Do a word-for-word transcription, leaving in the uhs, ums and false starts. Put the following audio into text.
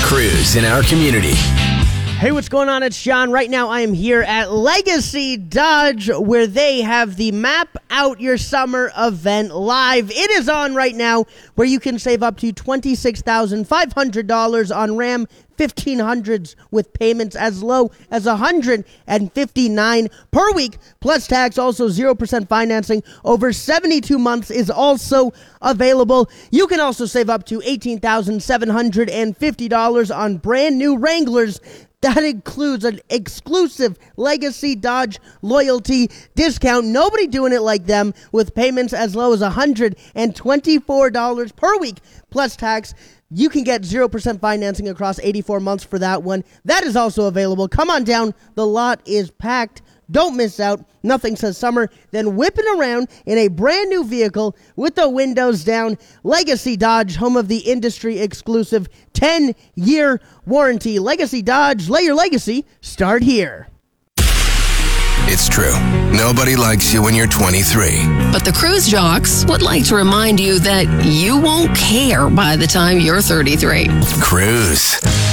Cruise in our community. Hey, what's going on? It's John. Right now, I am here at Legacy Dodge, where they have the Map Out Your Summer event live. It is on right now, where you can save up to twenty-six thousand five hundred dollars on Ram fifteen hundreds with payments as low as one hundred fifty-nine dollars per week, plus tax. Also, zero percent financing over seventy-two months is also available. You can also save up to eighteen thousand seven hundred fifty dollars on brand new Wranglers. That includes an exclusive Legacy Dodge loyalty discount. Nobody doing it like them, with payments as low as one hundred twenty-four dollars per week, plus tax. You can get zero percent financing across eighty-four months for that one. That is also available. Come on down. The lot is packed. Don't miss out. Nothing says summer than whipping around in a brand new vehicle with the windows down. Legacy Dodge, home of the industry exclusive ten-year warranty. Legacy Dodge, lay your legacy. Start here. It's true. Nobody likes you when you're twenty-three. But the Cruise Jocks would like to remind you that you won't care by the time you're thirty-three. Cruise.